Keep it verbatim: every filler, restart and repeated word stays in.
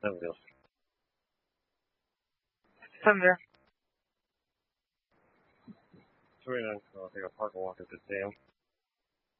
There we go. I'm there. twenty-nine, so I'll take a park and walk at the dam.